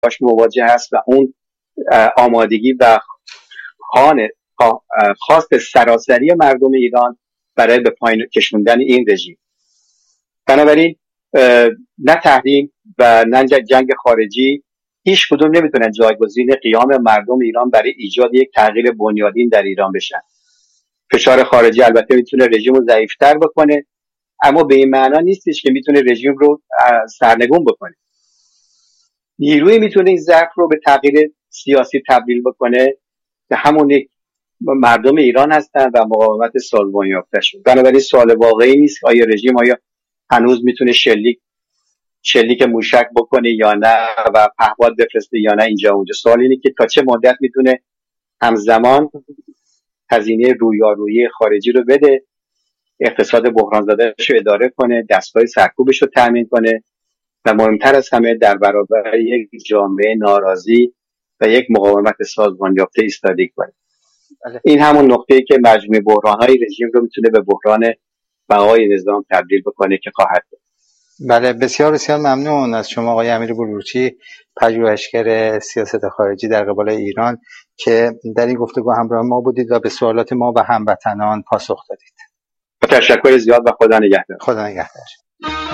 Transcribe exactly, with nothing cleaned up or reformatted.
باش مواجه هست و اون آمادگی و خانه خواست سراسری مردم ایران برای به پایین کشوندن این رژیم. بنابراین نه تحریم و نه جنگ خارجی هیچ کدوم نمیتونن جایگزین قیام مردم ایران برای ایجاد یک تغییر بنیادین در ایران بشن. فشار خارجی البته میتونه رژیم رو ضعیف‌تر بکنه، اما به این معنا نیستش که میتونه رژیم رو سرنگون بکنه. نیرویی میتونه این ضعف رو به تغییر سیاسی تبدیل بکنه که همون مردم ایران هستن و مقاومت سازمان یافته شد. بنابراین سوال واقعی نیست آیا رژیم آیا هنوز میتونه شلیک شلیک موشک بکنه یا نه و پهپاد بفرسته یا نه اینجا اونجا. سوال اینه که تا چه مدت میتونه همزمان هزینه رویارویی خارجی رو بده، اقتصاد بحران زدهش رو اداره کنه، دستگاه سرکوبش رو تامین کنه و مهمتر از همه در برابر یک جامعه ناراضی و یک مقاومت سازمان یافته ایستادگی کنه. این همون نقطه‌ای که مجموع بحران‌های رژیم رو میتونه به بحران بقای نظام تبدیل بکنه که خواهد بود. بله، بسیار بسیار ممنون از شما آقای امیر بلورچی، پژوهشگر سیاست خارجی در قبال ایران، که در این گفتگو همراه ما بودید و به سوالات ما و هموطنان پاسخ دادید. تشکر زیاد و خدا نگهدار. خدا نگهدار.